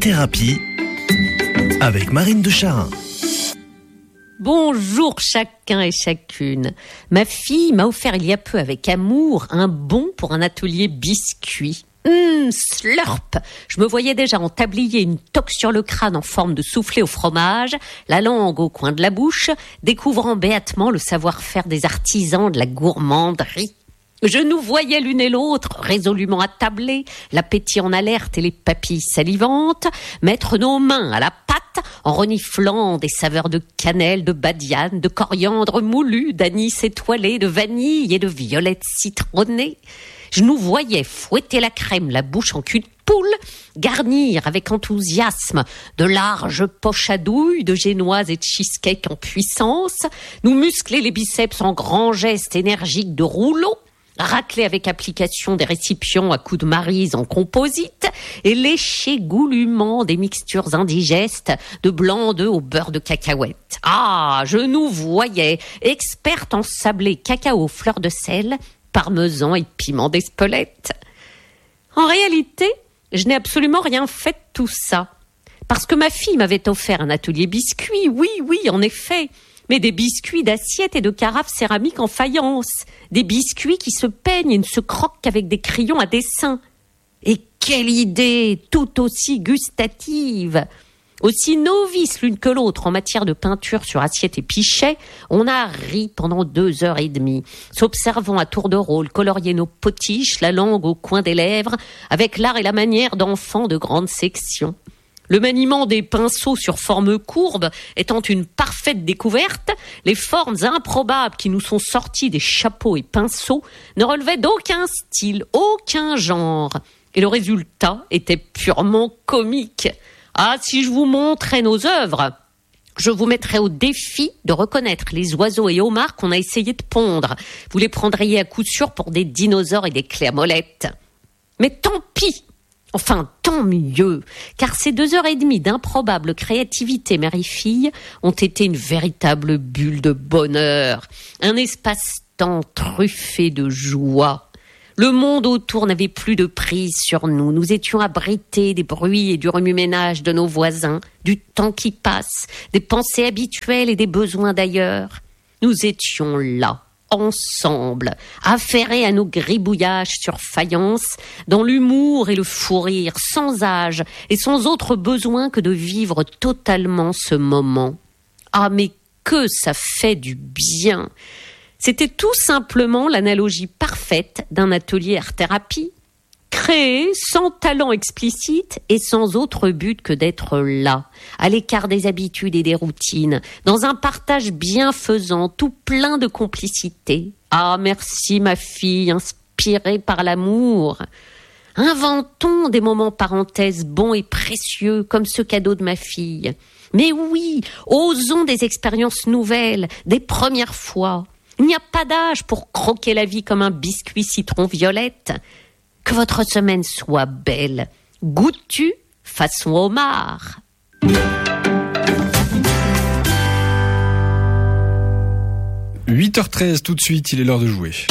thérapie avec Marine de Charin. Bonjour chacun et chacune. Ma fille m'a offert il y a peu avec amour un bon pour un atelier biscuit. Slurp! Je me voyais déjà en tablier, une toque sur le crâne en forme de soufflé au fromage, la langue au coin de la bouche, découvrant béatement le savoir-faire des artisans de la gourmanderie. Je nous voyais l'une et l'autre, résolument attablés, l'appétit en alerte et les papilles salivantes, mettre nos mains à la pâte en reniflant des saveurs de cannelle, de badiane, de coriandre moulu, d'anis étoilé, de vanille et de violettes citronnées. Je nous voyais fouetter la crème, la bouche en cul de poule, garnir avec enthousiasme de larges poches à douille, de génoises et de cheesecake en puissance, nous muscler les biceps en grands gestes énergiques de rouleau, racler avec application des récipients à coups de maryse en composite et lécher goulûment des mixtures indigestes de blanc d'œuf au beurre de cacahuète. Ah, je nous voyais, expertes en sablé cacao fleur de sel, parmesan et piment d'Espelette. En réalité, je n'ai absolument rien fait de tout ça. Parce que ma fille m'avait offert un atelier biscuits, oui, en effet, mais des biscuits d'assiettes et de carafes céramiques en faïence, des biscuits qui se peignent et ne se croquent qu'avec des crayons à dessin. Et quelle idée, tout aussi gustative! Aussi novices l'une que l'autre en matière de peinture sur assiette et pichet, on a ri pendant 2h30, s'observant à tour de rôle colorier nos potiches, la langue au coin des lèvres, avec l'art et la manière d'enfants de grande section. Le maniement des pinceaux sur forme courbe étant une parfaite découverte, les formes improbables qui nous sont sorties des chapeaux et pinceaux ne relevaient d'aucun style, aucun genre. Et le résultat était purement comique. Ah, si je vous montrais nos œuvres, je vous mettrais au défi de reconnaître les oiseaux et homards qu'on a essayé de pondre. Vous les prendriez à coup sûr pour des dinosaures et des clés à molette. Mais tant pis! Enfin, tant mieux, car ces 2h30 d'improbable créativité mère-fille ont été une véritable bulle de bonheur, un espace-temps truffé de joie. Le monde autour n'avait plus de prise sur nous. Nous étions abrités des bruits et du remue-ménage de nos voisins, du temps qui passe, des pensées habituelles et des besoins d'ailleurs. Nous étions là, ensemble, affairés à nos gribouillages sur faïence, dans l'humour et le fou rire, sans âge et sans autre besoin que de vivre totalement ce moment. Ah, mais que ça fait du bien! C'était tout simplement l'analogie parfaite d'un atelier art-thérapie, créé sans talent explicite et sans autre but que d'être là, à l'écart des habitudes et des routines, dans un partage bienfaisant, tout plein de complicité. Ah, merci ma fille, inspirée par l'amour. Inventons des moments parenthèses bons et précieux comme ce cadeau de ma fille. Mais oui, osons des expériences nouvelles, des premières fois. Il n'y a pas d'âge pour croquer la vie comme un biscuit citron-violette. Que votre semaine soit belle. Goûtu façon homard. 8h13 tout de suite, il est l'heure de jouer.